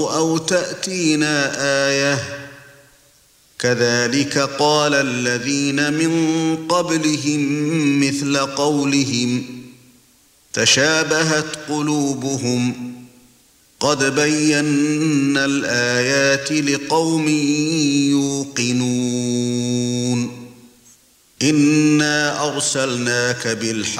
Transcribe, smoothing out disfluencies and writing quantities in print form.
أَوْ تَأْتِينَا آيَةٌ كَذَلِكَ قَالَ الَّذِينَ مِن قَبْلِهِم مِّثْلَ قَوْلِهِمْ تَشَابَهَتْ قُلُوبُهُمْ قَدْ بَيَّنَّا الْآيَاتِ لِقَوْمٍ يُوقِنُونَ إِنَّا أَرْسَلْنَاكَ بِالْحَقِّ